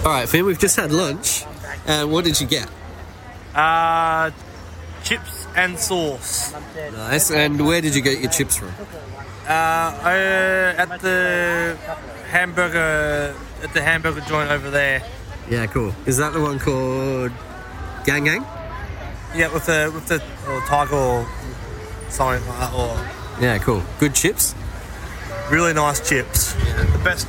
All right, Finn, we've just had lunch. What did you get? Chips and sauce. Nice. And where did you get your chips from? At the hamburger joint over there. Yeah, cool. Is that the one called Gang Gang? Yeah, with the or tiger or something like that. Or Yeah, cool. Good chips? really nice chips. The best